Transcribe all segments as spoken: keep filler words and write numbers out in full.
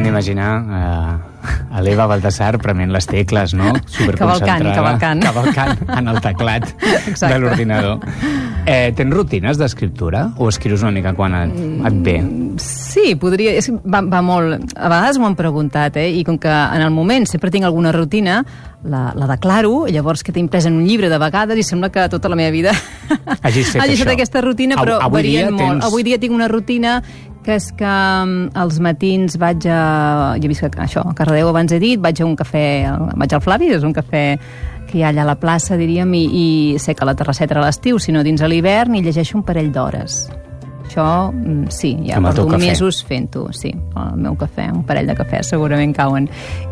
hem d'imaginar uh, a l'Eva Baltasar prement les tecles, no? Cavalcant, cavalcant. Cavalcant en el teclat Exacte. de l'ordinador. Eh, tens rutines d'escriptura? O escrius una mica quan et, et ve? Sí, podria... És, va, va molt... A vegades m'ho han preguntat, eh? I com que en el moment sempre tinc alguna rutina, la, la declaro, llavors que t'he imprès en un llibre de vegades i sembla que tota la meva vida hagis fet hagi això. estat aquesta rutina, però Avui varien dia molt. tens- Avui dia tinc una rutina que és que um, als matins vaig a... Jo he vist que això, a Cardedeu abans he dit, vaig a un cafè, vaig al Flavi, és un cafè que hi ha allà a la plaça, diríem, i, i sé que la terrasseta a l'estiu, sinó dins a l'hivern, i llegeixo un parell d'hores. Això, mm, sí, ja Amb el teu porto cafè. mesos fent-ho, sí, el meu cafè, un parell de cafès segurament cauen.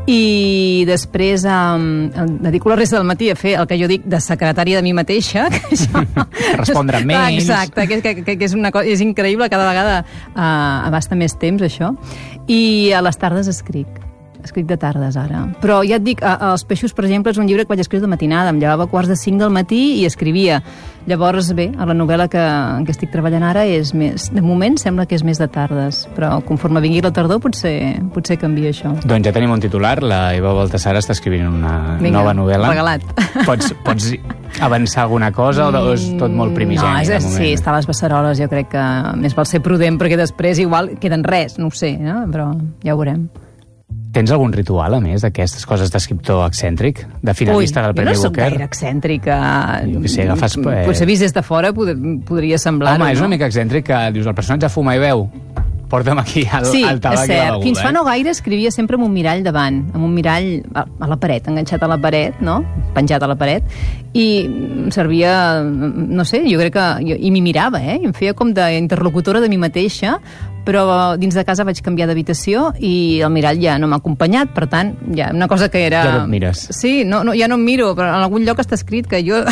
I després um, dedico la resta del matí a fer el que jo dic de secretària de mi mateixa. Que això... Respondre mails. Exacte, que, que, que, que és, una cosa, és increïble, cada vegada uh, abasta més temps, això. I a les tardes escric. Escric de tardes, ara. Però ja et dic, a, a Els peixos, per exemple, és un llibre que vaig escriure de matinada. Em llevava a quarts de cinc del matí i escrivia. Llavors, bé, a la novel·la que, en què estic treballant ara és més... De moment sembla que és més de tardes, però conforme vingui la tardor potser, potser canvia això. Doncs ja tenim un titular. La Eva Baltasar està escrivint una Vinga, nova novel·la. regalat. Pots, pots avançar alguna cosa o és tot molt primigeni? No, és, de moment? sí, està a les beceroles. Jo crec que més val ser prudent, perquè després igual queden res, no ho sé, no? Però ja ho veurem. Tens algun ritual, a més, d'aquestes coses d'escriptor excèntric? De finalista Ui, del Premi jo no soc Booker? gaire excèntrica. Jo què sé, agafes... Eh... Potser vist des de fora pod podria semblar-ho, Home, és no? una mica excèntric que dius, el personatge fuma i veu. Porta'm aquí el, Sí, el tabac és i la cert. beguda. Fins fa eh? no gaire escrivia sempre amb un mirall davant, amb un mirall a, a la paret, enganxat a la paret, no? Penjat a la paret, i em servia, no sé, jo crec que... Jo, I m'hi mirava, eh? I em feia com d'interlocutora de mi mateixa, però dins de casa vaig canviar d'habitació i el mirall ja no m'ha acompanyat, per tant, ja una cosa que era... Ja no et mires. Sí, no, no, ja no em miro, però en algun lloc està escrit que jo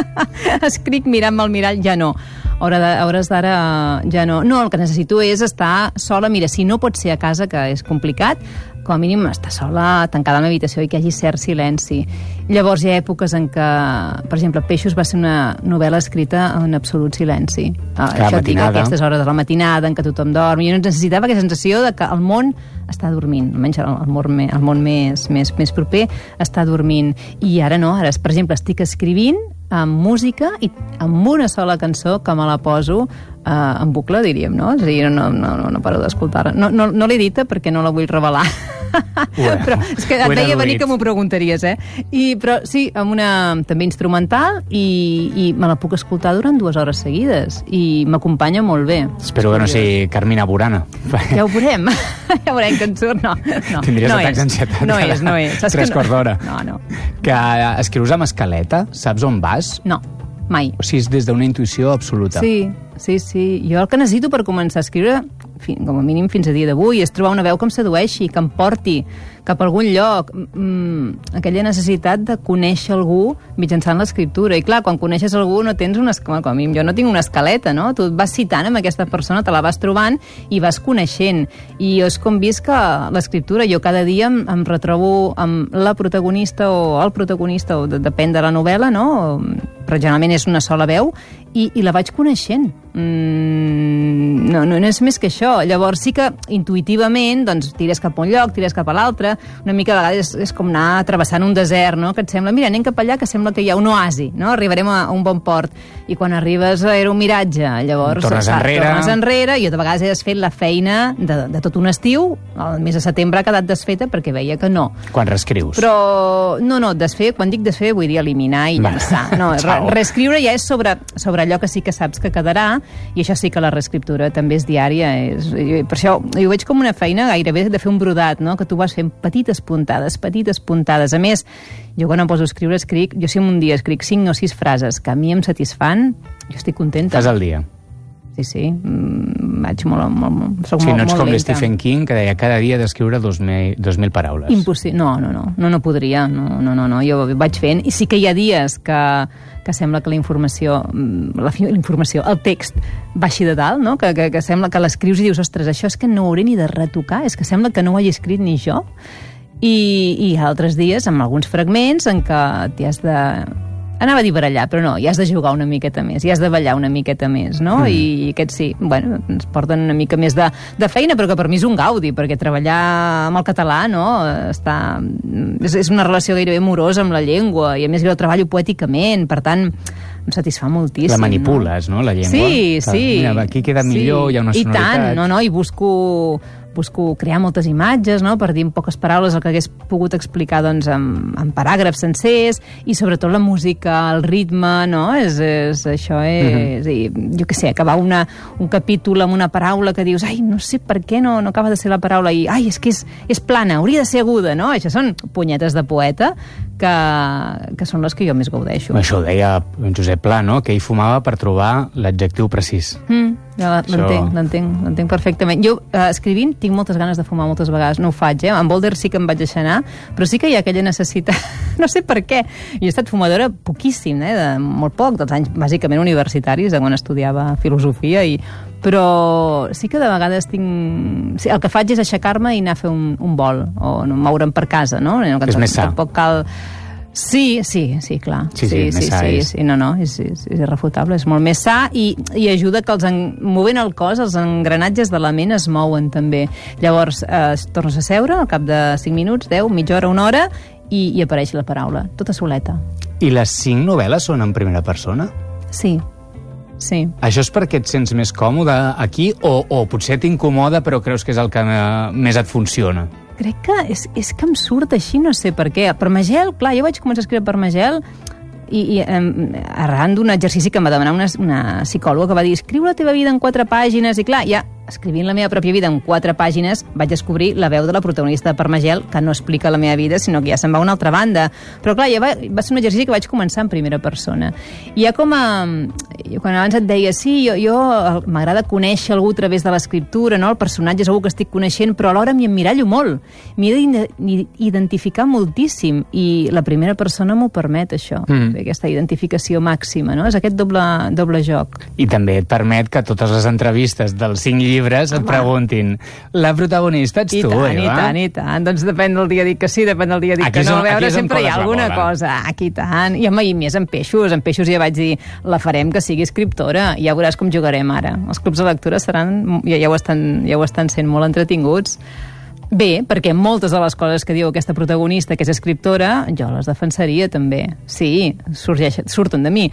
escric mirant-me al mirall, ja no. A hores d'ara ja no. No, el que necessito és estar sola. Mira, si no pot ser a casa, que és complicat, com a mínim estar sola, tancada a la meva habitació i que hi hagi cert silenci. Llavors hi ha èpoques en què, per exemple, Peixos va ser una novel·la escrita en absolut silenci. Ah, Cada això et dic, a matinada. aquestes hores de la matinada en què tothom dorm. Jo necessitava aquesta sensació de que el món està dormint, almenys el món, el món més, més, més proper està dormint. I ara no, ara, per exemple, estic escrivint amb música i amb una sola cançó que me la poso eh, en bucle, diríem, no? És a dir, no, no, no, no paro d'escoltar-la. No, no, no l'he dita perquè no la vull revelar. Ué, però és que et deia venir que m'ho preguntaries, eh? I, però sí, amb una també instrumental i, i me la puc escoltar durant dues hores seguides i m'acompanya molt bé. Espero que no sigui Carmina Burana. Ja ho veurem. Ja veurem que en surt. No, no. Tindries no atacs és. d'ansietat. No és, no és. Saps Tres que no? quarts d'hora. No, no. Que escrius amb escaleta? Saps on vas? No, mai. O sigui, és des d'una intuïció absoluta. Sí, sí, sí. Jo el que necessito per començar a escriure, com a mínim fins a dia d'avui, és trobar una veu que em sedueixi, que em porti cap a algun lloc. Mm, aquella necessitat de conèixer algú mitjançant l'escriptura. I clar, quan coneixes algú no tens una... Com a mínim, jo no tinc una escaleta, no? Tu et vas citant amb aquesta persona, te la vas trobant i vas coneixent. I jo és com visc l'escriptura. Jo cada dia em, em retrobo amb la protagonista o el protagonista, o de, depèn de la novel·la, no? Però generalment és una sola veu, i, i la vaig coneixent. Mm, no, no, no és més que això. Llavors sí que intuïtivament doncs, tires cap a un lloc, tires cap a l'altre, una mica a vegades és, és com anar travessant un desert, no? Que et sembla, mira, anem cap allà, que sembla que hi ha un oasi, no? Arribarem a, a un bon port, i quan arribes era un miratge, llavors tornes saps, enrere. tornes enrere, i jo de vegades he desfet la feina de, de tot un estiu, el mes de setembre ha quedat desfeta perquè veia que no. Quan reescrius. Però, no, no, desfer, quan dic desfer vull dir eliminar i llançar. No, re, reescriure ja és sobre, sobre allò que sí que saps que quedarà, i això sí que la reescriptura també és diària. És, per això jo ho veig com una feina gairebé de fer un brodat, no? Que tu vas fent petites puntades, petites puntades. A més, jo quan em poso a escriure, escric, jo si un dia escric cinc o sis frases que a mi em satisfan, jo estic contenta. Estàs al dia. Sí, sí, mm, vaig molt, molt, molt, soc O sigui, molt, no ets molt com lenta. Stephen King, que deia cada dia d'escriure dos mil, dos mil paraules. Impossible. No, no, no, no, no podria. No, no, no, no. Jo vaig fent. I sí que hi ha dies que, que sembla que la informació, la, la informació, el text baixi de dalt, no? Que, que, que sembla que l'escrius i dius, ostres, això és que no ho hauré ni de retocar, és que sembla que no ho hagi escrit ni jo. I, i altres dies, amb alguns fragments, en què t'hi has de anava a dir barallar, però no, hi has de jugar una miqueta més, hi has de ballar una miqueta més, no? Mm. I aquests sí, bueno, ens porten una mica més de, de feina, però que per mi és un gaudi, perquè treballar amb el català, no?, està, és, és una relació gairebé amorosa amb la llengua, i a més jo treballo poèticament, per tant, em satisfà moltíssim. La manipules, no?, no la llengua. Sí, que, sí. Mira, aquí queda millor, sí. Hi ha una sonoritat. I tant, no, no, i busco... busco crear moltes imatges, no?, per dir en poques paraules el que hagués pogut explicar doncs, en, en paràgrafs sencers, i sobretot la música, el ritme, no?, és, és, això és... Mm-hmm. I, jo què sé, acabar una, un capítol amb una paraula que dius, ai, no sé per què no, no acaba de ser la paraula, i ai, és que és, és plana, hauria de ser aguda, no? Això són punyetes de poeta que, que són les que jo més gaudeixo. Això ho deia en Josep Pla, no?, que ell fumava per trobar l'adjectiu precís. Mm. Ja l'entenc, l'entenc, l'entenc perfectament. Jo, eh, escrivint, tinc moltes ganes de fumar moltes vegades, no ho faig, eh? En Boulder sí que em vaig deixar anar, però sí que hi ha aquella necessitat, no sé per què. Jo he estat fumadora poquíssim, eh? De molt poc, dels anys bàsicament universitaris, de quan estudiava filosofia, i... però sí que de vegades tinc... Sí, el que faig és aixecar-me i anar a fer un, un vol, o no, moure'm per casa, no? no és més sa. Tampoc cal... Sí, sí, sí, clar. Sí, sí, sí, més sí, sa sí, és. sí, no, no, és, és, és irrefutable, és molt més sa i, i ajuda que els en, movent el cos, els engranatges de la ment es mouen també. Llavors, eh, tornes a seure al cap de cinc minuts, deu, mitja hora, una hora, i, i apareix la paraula, tota soleta. I les cinc novel·les són en primera persona? Sí, sí. Això és perquè et sents més còmode aquí o, o potser t'incomoda però creus que és el que més et funciona? Crec que és, és que em surt així, no sé per què. Per Magel, clar, jo vaig començar a escriure per Magel i, i um, arran d'un exercici que em va demanar una, una psicòloga que va dir escriu la teva vida en quatre pàgines, i clar, ja escrivint la meva pròpia vida en quatre pàgines vaig descobrir la veu de la protagonista de Parmagel, que no explica la meva vida, sinó que ja se'n va a una altra banda. Però clar, ja va, va ser un exercici que vaig començar en primera persona. I ja com a... Quan abans et deia, sí, jo, jo m'agrada conèixer algú a través de l'escriptura, no? El personatge és algú que estic coneixent, però alhora m'hi emmirallo molt. M'hi he d'identificar moltíssim, i la primera persona m'ho permet, això, mm. aquesta identificació màxima, no? És aquest doble, doble joc. I també et permet que totes les entrevistes dels cinc llibres et preguntin la protagonista ets I tu, tant, Eva? I tant, i tant. Doncs depèn del dia dic que sí, depèn del dia dic aquí que no. On, a veure, sempre hi ha alguna bola. cosa. Aquí tant. I home, i més en peixos. En peixos ja vaig dir, la farem que sigui escriptora. Ja veuràs com jugarem ara. Els clubs de lectura seran, ja, ja, ho estan, ja ho estan sent molt entretinguts. Bé, perquè moltes de les coses que diu aquesta protagonista, que és escriptora, jo les defensaria també. Sí, sorgeix, surten de mi.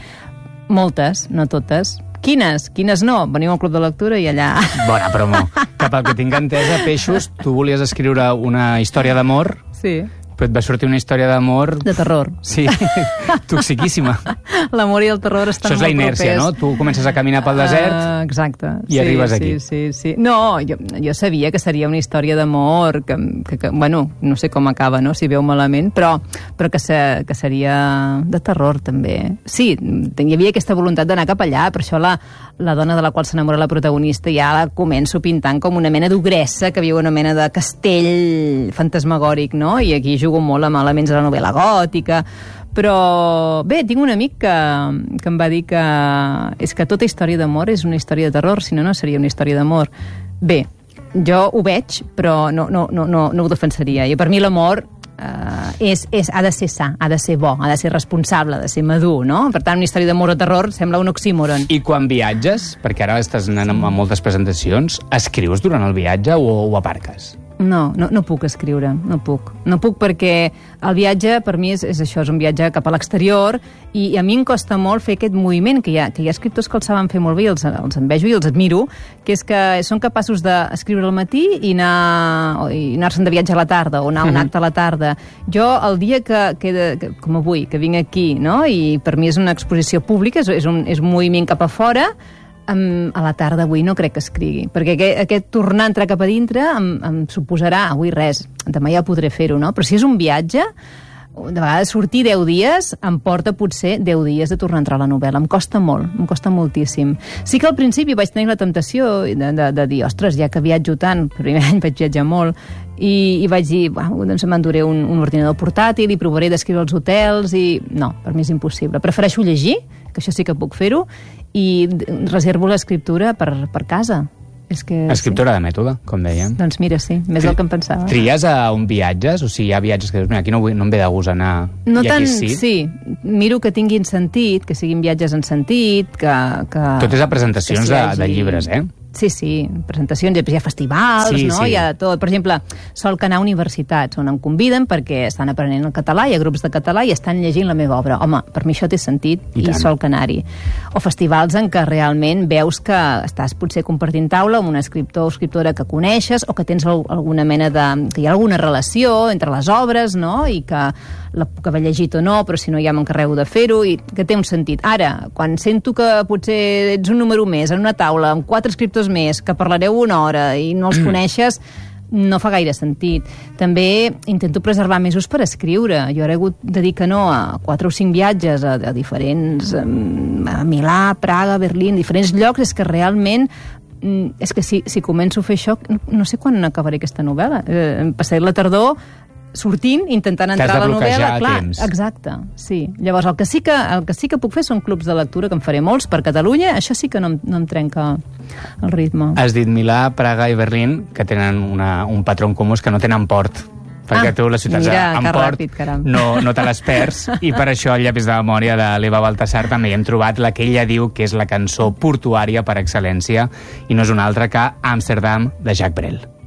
Moltes, no totes. Quines? Quines no? Veniu al club de lectura i allà... Bona promo. Que pel que tinc entesa, Peixos, tu volies escriure una història d'amor, sí. però et va sortir una història d'amor... De terror. Sí, toxiquíssima. L'amor i el terror estan molt propers. Això és la inèrcia, no? Tu comences a caminar pel desert uh, exacte. i sí, arribes sí, aquí. Sí, sí. No, jo, jo sabia que seria una història d'amor, que, que, que, bueno, no sé com acaba, no?, si veu malament, però, però que, se, que seria de terror, també. Sí, hi havia aquesta voluntat d'anar cap allà, per això la, la dona de la qual s'enamora la protagonista ja la començo pintant com una mena d'ogressa que viu una mena de castell fantasmagòric, no?, i aquí jugo molt amb elements de la novel·la gòtica, però bé, tinc un amic que, que em va dir que és que tota història d'amor és una història de terror, si no, no seria una història d'amor. Bé, jo ho veig, però no, no, no, no, no ho defensaria. I per mi l'amor uh, és, és, ha de ser sa, ha de ser bo, ha de ser responsable, ha de ser madur, no? Per tant, una història d'amor o terror sembla un oxímoron. I quan viatges, perquè ara estàs anant a moltes presentacions, escrius durant el viatge o ho aparques? No, no, no puc escriure, no puc. No puc perquè el viatge, per mi, és, és això, és un viatge cap a l'exterior, i, i a mi em costa molt fer aquest moviment, que hi ha, que hi ha escriptors que el saben fer molt bé, i els, els envejo i els admiro, que és que són capaços d'escriure al matí i anar, i anar-se'n de viatge a la tarda, o anar a un acte a la tarda. Jo, el dia que, que, que com avui, que vinc aquí, no?, i per mi és una exposició pública, és, és, un, és un moviment cap a fora, Um, a la tarda avui no crec que escrigui, perquè aquest, aquest tornar a entrar cap a dintre em, em suposarà, avui res, demà ja podré fer-ho, no? Però si és un viatge, de vegades sortir deu dies em porta potser deu dies de tornar a entrar a la novel·la. Em costa molt, em costa moltíssim. Sí que al principi vaig tenir la temptació de, de, de dir, ostres, ja que viatjo tant, el primer any vaig viatjar molt, i, i vaig dir, bueno, doncs m'enduré un, un ordinador portàtil i provaré d'escriure als hotels, i no, per mi és impossible. Prefereixo llegir, que això sí que puc fer-ho, i reservo l'escriptura per, per casa. És que, Escriptora sí. de mètode, com dèiem. Doncs mira, sí, més del que em pensava. Tries a on viatges? O sigui, hi ha viatges que dius, mira, aquí no, vull, no em ve de gust anar, no i tant, aquí sí? Sí. Miro que tinguin sentit, que siguin viatges en sentit, que... que Tot és a presentacions de, de llibres, eh? Sí, sí, presentacions, hi ha festivals, sí, no? Sí. Hi ha tot. Per exemple, sol que anar a universitats on em conviden perquè estan aprenent el català, hi ha grups de català i estan llegint la meva obra. Home, per mi això té sentit i, i sol que anar-hi. O festivals en què realment veus que estàs potser compartint taula amb un escriptor o escriptora que coneixes o que tens alguna mena de... que hi ha alguna relació entre les obres, no? I que la puc haver llegit o no, però si no ja m'encarrego de fer-ho i que té un sentit. Ara, quan sento que potser ets un número més en una taula amb quatre escriptors més, que parlareu una hora i no els coneixes, no fa gaire sentit. També intento preservar mesos per escriure. Jo ara he hagut de dir que no a quatre o cinc viatges a, a diferents... a Milà, Praga, Berlín, diferents llocs, és que realment és que si, si començo a fer això no, no sé quan acabaré aquesta novel·la. Eh, em passaré la tardor sortint, intentant entrar a la novel·la, clar, temps. Exacte, sí. Llavors, el que sí que, el que sí que puc fer són clubs de lectura, que en faré molts per Catalunya, això sí que no, em- no em trenca el ritme. Has dit Milà, Praga i Berlín, que tenen una, un patró en comú, és que no tenen port. Perquè Ah, tu les ciutats mira, amb que port ràpid, caram. no, no te les perds, i per això al llapis de memòria de l'Eva Baltasar també hi hem trobat la que ella diu que és la cançó portuària per excel·lència, i no és una altra que Amsterdam, de Jacques Brel.